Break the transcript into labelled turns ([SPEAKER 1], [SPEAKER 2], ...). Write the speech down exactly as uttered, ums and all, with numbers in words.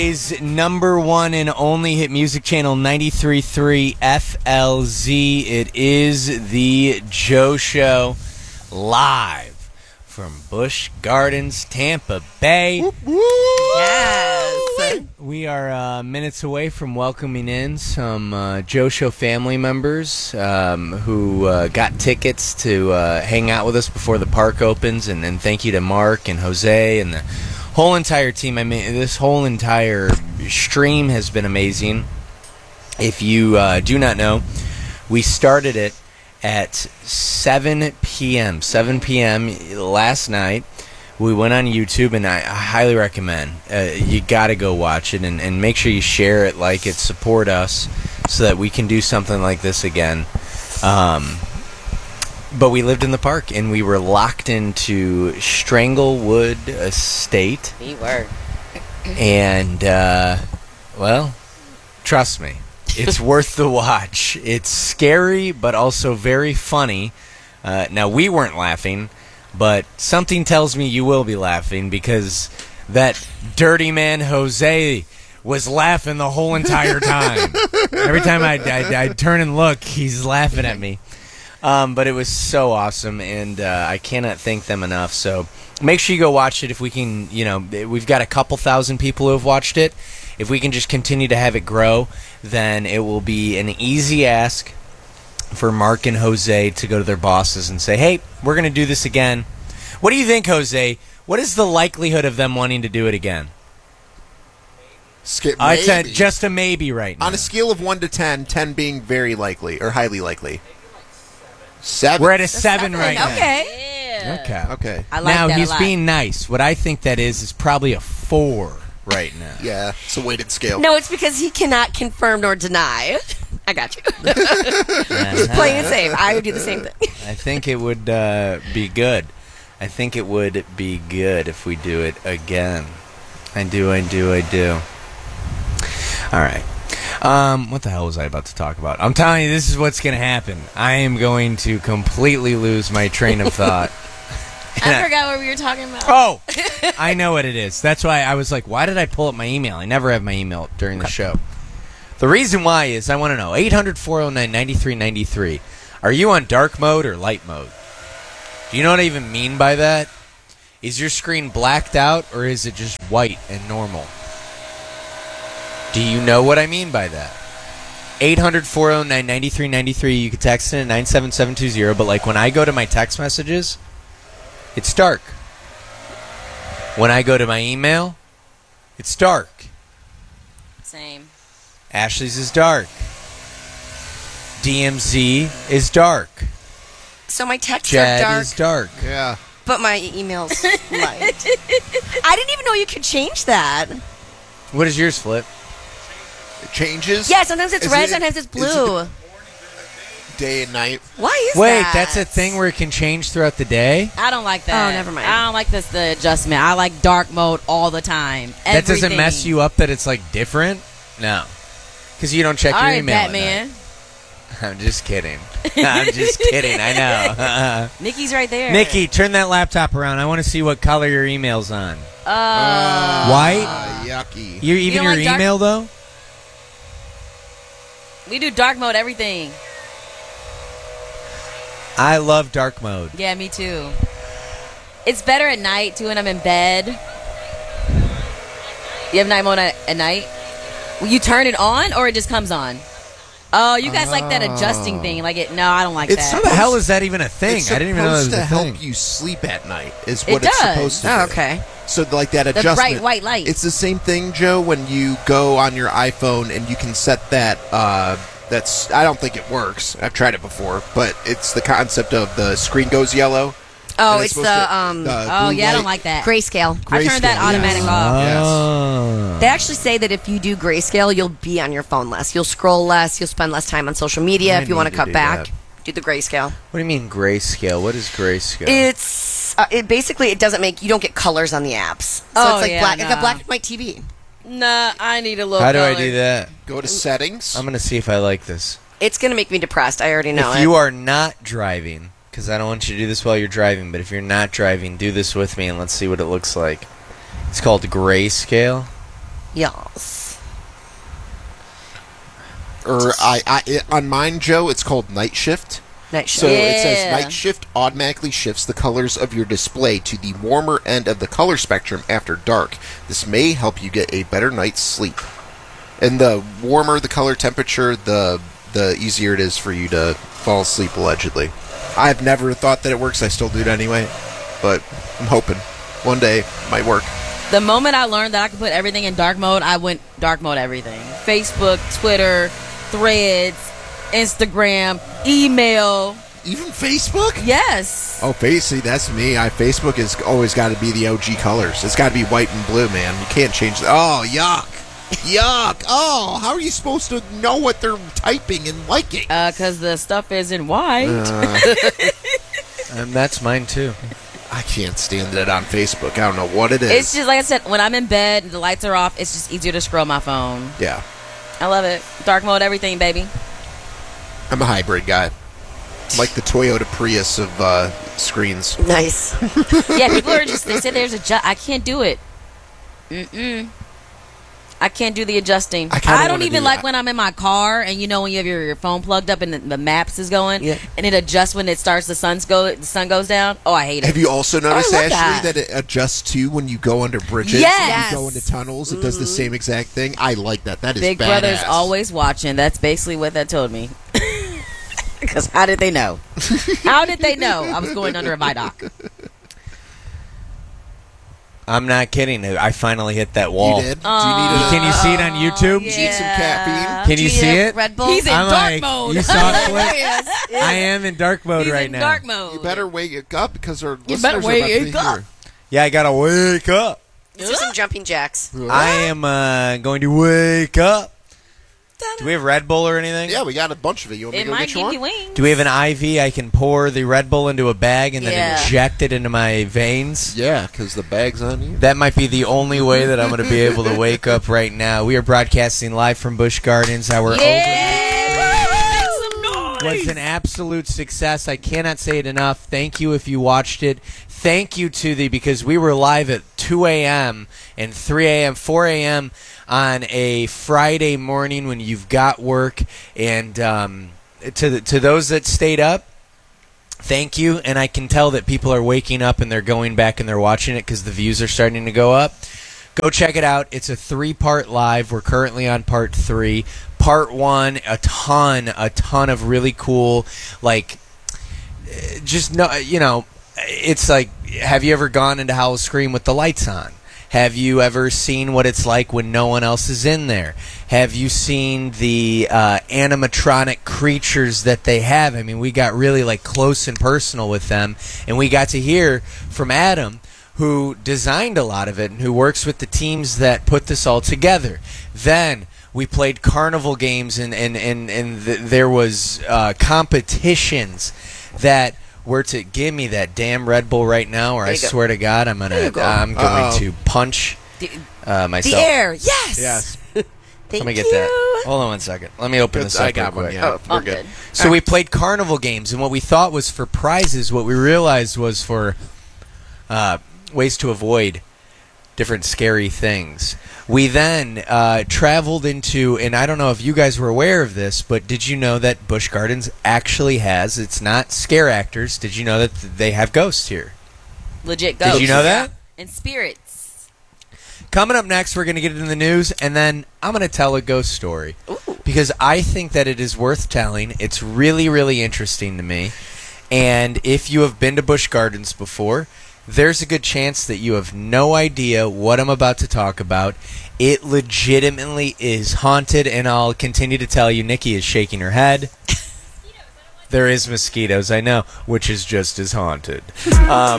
[SPEAKER 1] Is number one and only hit music channel ninety-three point three F L Z. It is the Joe Show live from Busch Gardens, Tampa Bay.
[SPEAKER 2] Whoop, whoop.
[SPEAKER 3] Yes.
[SPEAKER 1] We are uh, minutes away from welcoming in some uh, Joe Show family members um, who uh, got tickets to uh, hang out with us before the park opens. And, and thank you to Mark and Jose and the whole entire team. I mean, this whole entire stream has been amazing. If you uh, do not know, we started it at seven p.m. seven p.m. last night. We went on YouTube, and I, I highly recommend. Uh, you got to go watch it, and, and make sure you share it, like it, support us, so that we can do something like this again. Um... But we lived in the park, and we were locked into Stranglewood Estate.
[SPEAKER 3] We were.
[SPEAKER 1] And, uh, well, trust me, it's worth the watch. It's scary, but also very funny. Uh, now, we weren't laughing, but something tells me you will be laughing, because that dirty man, Jose, was laughing the whole entire time. Every time I'd, I'd, I'd turn and look, he's laughing at me. Um, but it was so awesome, and uh, I cannot thank them enough. So make sure you go watch it. If we can, you know, we've got a couple thousand people who have watched it. If we can just continue to have it grow, then it will be an easy ask for Mark and Jose to go to their bosses and say, hey, we're going to do this again. What do you think, Jose? What is the likelihood of them wanting to do it again?
[SPEAKER 2] Skip,
[SPEAKER 1] I'd say just a maybe right now.
[SPEAKER 2] On a scale of one to ten, ten being very likely or highly likely. Seven.
[SPEAKER 1] We're at a seven, seven right now.
[SPEAKER 3] Okay.
[SPEAKER 1] Yeah. Okay.
[SPEAKER 2] Okay.
[SPEAKER 3] I like
[SPEAKER 1] now,
[SPEAKER 3] that
[SPEAKER 1] he's
[SPEAKER 3] a lot.
[SPEAKER 1] being nice. What I think that is is probably a four right now.
[SPEAKER 2] Yeah, it's a weighted scale.
[SPEAKER 3] No, it's because he cannot confirm nor deny. I got you. Just playing it safe. I would do the same thing.
[SPEAKER 1] I think it would uh, be good. I think it would be good if we do it again. I do, I do, I do. All right. Um, what the hell was I about to talk about? I'm telling you, this is what's going to happen. I am going to completely lose my train of thought.
[SPEAKER 4] I forgot what we were talking about.
[SPEAKER 1] Oh, I know what it is. That's why I was like, why did I pull up my email? I never have my email during the show. The reason why is I want to know. eight hundred, four oh nine, nine three nine three. Are you on dark mode or light mode? Do you know what I even mean by that? Is your screen blacked out or is it just white and normal? Do you know what I mean by that? eight hundred, four oh nine, nine three nine three. You can text in at nine seven seven two zero, but like when I go to my text messages, it's dark. When I go to my email, it's dark.
[SPEAKER 4] Same.
[SPEAKER 1] Ashley's is dark. D M Z is dark.
[SPEAKER 3] So my texts
[SPEAKER 1] Jed
[SPEAKER 3] are dark,
[SPEAKER 1] is dark.
[SPEAKER 2] Yeah.
[SPEAKER 3] but my email's light. I didn't even know you could change that.
[SPEAKER 1] What is yours, Flip?
[SPEAKER 2] It changes?
[SPEAKER 3] Yeah, sometimes it's
[SPEAKER 2] Is
[SPEAKER 3] red,
[SPEAKER 2] it-
[SPEAKER 3] sometimes it's
[SPEAKER 2] is
[SPEAKER 3] blue.
[SPEAKER 2] it day and night?
[SPEAKER 3] Why is
[SPEAKER 1] Wait,
[SPEAKER 3] that?
[SPEAKER 1] that's a thing where it can change throughout the day?
[SPEAKER 4] I don't like that.
[SPEAKER 3] Oh, never mind.
[SPEAKER 4] I don't like this the adjustment. I like dark mode all the time.
[SPEAKER 1] That doesn't
[SPEAKER 4] Everything.
[SPEAKER 1] mess you up that it's like different? No. Because you don't check
[SPEAKER 4] All
[SPEAKER 1] your
[SPEAKER 4] right,
[SPEAKER 1] email at
[SPEAKER 4] Batman.
[SPEAKER 1] night. I'm just kidding. I'm just kidding. I know.
[SPEAKER 4] Nikki's right there.
[SPEAKER 1] Nikki, turn that laptop around. I want to see what color your email's on.
[SPEAKER 4] Uh,
[SPEAKER 1] White?
[SPEAKER 2] Ah, yucky.
[SPEAKER 1] You even
[SPEAKER 4] don't
[SPEAKER 1] your
[SPEAKER 4] like dark-
[SPEAKER 1] email though?
[SPEAKER 4] we do dark mode everything.
[SPEAKER 1] I love dark mode.
[SPEAKER 4] Yeah, me too. It's better at night too when I'm in bed. You have night mode at, at night? Will you turn it on or it just comes on? Oh, you guys like that adjusting thing. Like it? No, I don't like
[SPEAKER 2] It's
[SPEAKER 4] that.
[SPEAKER 1] How the hell is that even a thing?
[SPEAKER 2] It's
[SPEAKER 1] I didn't even know that was
[SPEAKER 2] supposed
[SPEAKER 1] a
[SPEAKER 2] to help
[SPEAKER 1] thing.
[SPEAKER 2] you sleep at night is
[SPEAKER 4] It
[SPEAKER 2] what it's
[SPEAKER 4] does.
[SPEAKER 2] supposed to
[SPEAKER 3] Oh,
[SPEAKER 2] do.
[SPEAKER 3] okay.
[SPEAKER 2] So like that
[SPEAKER 4] The
[SPEAKER 2] adjustment.
[SPEAKER 4] bright white light.
[SPEAKER 2] It's the same thing, Joe, when you go on your iPhone and you can set that uh that's I don't think it works. I've tried it before, but it's the concept of the screen goes yellow.
[SPEAKER 3] Oh,
[SPEAKER 2] and
[SPEAKER 3] it's
[SPEAKER 2] supposed
[SPEAKER 3] the
[SPEAKER 2] to-
[SPEAKER 3] um
[SPEAKER 2] the
[SPEAKER 4] oh
[SPEAKER 2] blue
[SPEAKER 4] yeah, I don't
[SPEAKER 2] light.
[SPEAKER 4] like that.
[SPEAKER 3] grayscale.
[SPEAKER 4] I turned that
[SPEAKER 2] Grayscale,
[SPEAKER 4] automatic
[SPEAKER 2] yes.
[SPEAKER 4] off.
[SPEAKER 1] Oh.
[SPEAKER 3] They actually say that if you do grayscale, you'll be on your phone less. You'll scroll less. You'll spend less time on social media.
[SPEAKER 1] I
[SPEAKER 3] if you want
[SPEAKER 1] need
[SPEAKER 3] to
[SPEAKER 1] to
[SPEAKER 3] cut
[SPEAKER 1] do
[SPEAKER 3] back,
[SPEAKER 1] that.
[SPEAKER 3] do the grayscale.
[SPEAKER 1] What do you mean grayscale? What is grayscale?
[SPEAKER 3] It's uh, it basically it doesn't make you don't get colors on the apps. So
[SPEAKER 4] Oh,
[SPEAKER 3] it's like
[SPEAKER 4] yeah,
[SPEAKER 3] black, like a
[SPEAKER 4] nah.
[SPEAKER 3] black and white T V.
[SPEAKER 4] Nah, I need a little.
[SPEAKER 1] How do I
[SPEAKER 4] color.
[SPEAKER 1] do that?
[SPEAKER 2] Go to settings.
[SPEAKER 1] I'm going to see if I like this.
[SPEAKER 3] It's gonna make me depressed. I already know
[SPEAKER 1] if
[SPEAKER 3] it.
[SPEAKER 1] you are not driving, because I don't want you to do this while you're driving, but if you're not driving, do this with me and let's see what it looks like. It's called grayscale.
[SPEAKER 3] Yes.
[SPEAKER 2] Or I, I it, on mine, Joe, it's called Night Shift.
[SPEAKER 3] Night
[SPEAKER 2] So
[SPEAKER 3] shift.
[SPEAKER 2] it says
[SPEAKER 4] Yeah.
[SPEAKER 2] Night Shift automatically shifts the colors of your display to the warmer end of the color spectrum after dark. This may help you get a better night's sleep. And the warmer the color temperature, the the easier it is for you to fall asleep, allegedly. I've never thought that it works. I still do it anyway. But I'm hoping one day it might work.
[SPEAKER 4] The moment I learned that I could put everything in dark mode, I went dark mode everything. Facebook, Twitter, Threads, Instagram, email.
[SPEAKER 2] Even Facebook?
[SPEAKER 4] Yes.
[SPEAKER 2] Oh, face, see, that's me. I Facebook has always got to be the O G colors. It's got to be white and blue, man. You can't change that. Oh, yuck. Yuck. Oh, how are you supposed to know what they're typing and liking?
[SPEAKER 4] Because the stuff isn't white.
[SPEAKER 1] Um, that's mine too.
[SPEAKER 2] I can't stand it on Facebook. I don't know what it is.
[SPEAKER 4] It's just like I said, when I'm in bed and the lights are off, it's just easier to scroll my phone.
[SPEAKER 2] yeah.
[SPEAKER 4] I love it. Dark mode, everything, baby.
[SPEAKER 2] I'm a hybrid guy. I'm like the Toyota Prius of uh, screens.
[SPEAKER 3] Nice.
[SPEAKER 4] Yeah, people are just, they say there's a ju- I can't do it. Mm-mm. I can't do the adjusting.
[SPEAKER 2] I
[SPEAKER 4] I,
[SPEAKER 2] kinda
[SPEAKER 4] don't
[SPEAKER 2] wanna
[SPEAKER 4] even
[SPEAKER 2] do
[SPEAKER 4] like
[SPEAKER 2] that.
[SPEAKER 4] when I'm in my car and you know when you have your, your phone plugged up and the, the maps is going
[SPEAKER 3] Yeah.
[SPEAKER 4] and it adjusts when it starts the sun's go the sun goes down. Oh, I hate it.
[SPEAKER 2] Have you also noticed,
[SPEAKER 3] love
[SPEAKER 2] Ashley,
[SPEAKER 3] that.
[SPEAKER 2] that. it adjusts too when you go under bridges?
[SPEAKER 4] Yes.
[SPEAKER 2] When you go into tunnels, it does the same exact thing. I like that. That is
[SPEAKER 4] Big
[SPEAKER 2] badass.
[SPEAKER 4] Brother's always watching. That's basically what that told me. Because how did they know? How did they know I was going under a viaduct?
[SPEAKER 1] I'm not kidding. I finally hit that wall.
[SPEAKER 2] You did? Do you need a,
[SPEAKER 1] Can you see it on YouTube?
[SPEAKER 2] Need some caffeine?
[SPEAKER 1] Can you
[SPEAKER 3] Do
[SPEAKER 1] see
[SPEAKER 3] need a
[SPEAKER 1] it?
[SPEAKER 3] Red Bull?
[SPEAKER 4] He's in
[SPEAKER 1] I'm
[SPEAKER 4] dark
[SPEAKER 1] like,
[SPEAKER 4] mode.
[SPEAKER 1] you saw it, Flip?
[SPEAKER 4] Yes.
[SPEAKER 1] I am in dark mode
[SPEAKER 4] He's
[SPEAKER 1] right
[SPEAKER 4] in
[SPEAKER 1] now.
[SPEAKER 4] dark mode.
[SPEAKER 2] You better wake up because our
[SPEAKER 4] You
[SPEAKER 2] listeners
[SPEAKER 4] better
[SPEAKER 2] are about to
[SPEAKER 4] wake
[SPEAKER 2] be
[SPEAKER 4] up.
[SPEAKER 2] here.
[SPEAKER 1] Yeah, I gotta wake up.
[SPEAKER 3] Let's do some jumping jacks.
[SPEAKER 1] I am uh, going to wake up. Do we have Red Bull or anything?
[SPEAKER 2] Yeah, we got a bunch of it. You want me
[SPEAKER 4] It
[SPEAKER 2] to go
[SPEAKER 4] might
[SPEAKER 2] get you
[SPEAKER 4] give
[SPEAKER 2] one?
[SPEAKER 4] you wings.
[SPEAKER 1] Do we have an I V? I can pour the Red Bull into a bag and then
[SPEAKER 4] Yeah.
[SPEAKER 1] inject it into my veins.
[SPEAKER 2] Yeah, because the bag's on you.
[SPEAKER 1] That might be the only way that I'm going to be able to wake up right now. We are broadcasting live from Busch Gardens. Our
[SPEAKER 4] Yeah. Make some
[SPEAKER 1] overview
[SPEAKER 4] noise.
[SPEAKER 1] was an absolute success. I cannot say it enough. Thank you if you watched it. Thank you to the, because we were live at two a.m. and three a.m., four a.m. on a Friday morning when you've got work. And um, to the, to those that stayed up, thank you. And I can tell that people are waking up and they're going back and they're watching it because the views are starting to go up. Go check it out. It's a three-part live. We're currently on part three. Part one, a ton, a ton of really cool, like, eh, just, no, you know, it's like, have you ever gone into Howl's Scream with the lights on? Have you ever seen what it's like when no one else is in there? Have you seen the uh, animatronic creatures that they have? I mean, we got really like close and personal with them, and we got to hear from Adam, who designed a lot of it and who works with the teams that put this all together. Then we played carnival games, and and and, and th- there was uh, competitions that were to give me that damn Red Bull right now, or I
[SPEAKER 3] you go.
[SPEAKER 1] swear to God, I'm gonna
[SPEAKER 3] you go.
[SPEAKER 1] I'm going
[SPEAKER 2] Uh-oh.
[SPEAKER 1] to punch
[SPEAKER 3] The,
[SPEAKER 1] uh,
[SPEAKER 3] the
[SPEAKER 1] myself.
[SPEAKER 3] air. Yes.
[SPEAKER 2] Yes.
[SPEAKER 3] Thank
[SPEAKER 1] Let me get
[SPEAKER 3] you.
[SPEAKER 1] that. Hold on one second. Let me open this up
[SPEAKER 2] I got
[SPEAKER 1] real
[SPEAKER 2] one.
[SPEAKER 1] quick.
[SPEAKER 2] Yeah,
[SPEAKER 3] Oh,
[SPEAKER 2] we're
[SPEAKER 4] I'm
[SPEAKER 2] good.
[SPEAKER 4] good.
[SPEAKER 1] So we played carnival games, and what we thought was for prizes, what we realized was for uh, ways to avoid different scary things. We then uh, traveled into, and I don't know if you guys were aware of this, but did you know that Busch Gardens actually has, it's not scare actors, did you know that they have ghosts here?
[SPEAKER 4] Legit ghosts.
[SPEAKER 1] Did you know that?
[SPEAKER 4] And spirits.
[SPEAKER 1] Coming up next, we're going to get into the news, and then I'm going to tell a ghost story. Because I think that it is worth telling. It's really, really interesting to me. And if you have been to Busch Gardens before, there's a good chance that you have no idea what I'm about to talk about. It legitimately is haunted, and I'll continue to tell you. Nikki is shaking her head. There is mosquitoes, I know, which is just as haunted. Um,